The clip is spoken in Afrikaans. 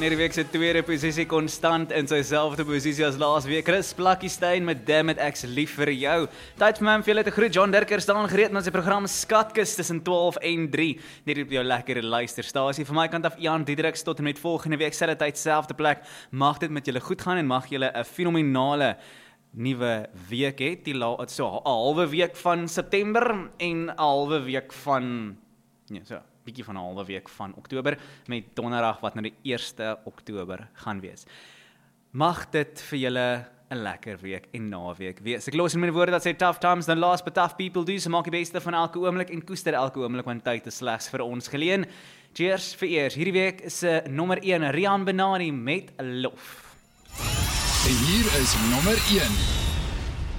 In hierdie week se tweede posisie konstant in sy selfde posisie as laas week. Chris Plakkiestein met Damn It, ek's lief vir jou. Tyd vir my om vir julle te groet. John Dirker staan gereed met sy program Skatkis tussen 12 en 3. Net op jou lekkere luisterstasie. Van my kant af Jan Diedriks tot en met volgende week selfde tyd, selfde plek. Mag dit met julle goed gaan en mag julle 'n fenominale nuwe week hê. Die so 'n halwe week van September en 'n halwe week van bietjie van 'n halwe week van Oktober met donderdag wat nou die 1 Oktober gaan wees. Mag dit vir julle 'n lekker week en naweek wees. Ek los in my woorde dat sê tough times don't last but tough people do. So maak die beste van elke oomblik en koester elke oomblik want tyd is slegs vir ons geleen. Cheers vir eers. Hierdie week is nommer 1 Rian Benani met Lof. En hier is nommer 1.